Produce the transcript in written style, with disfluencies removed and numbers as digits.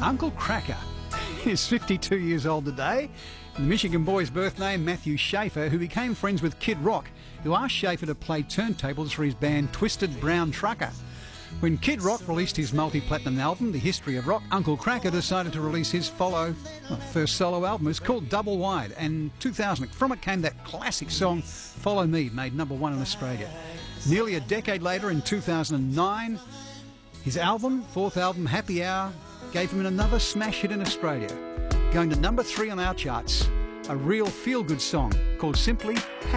Uncle Kracker is 52 years old today. The Michigan boy's birth name, Matthew Schaefer, who became friends with Kid Rock, who asked Schaefer to play turntables for his band Twisted Brown Trucker. When Kid Rock released his multi-platinum album, The History of Rock, Uncle Kracker decided to release his first solo album. It was called Double Wide, and 2000, from it came that classic song, Follow Me, made #1 in Australia. Nearly a decade later, in 2009, his album, fourth album, Happy Hour, gave him another smash hit in Australia, going to #3 on our charts, a real feel-good song called simply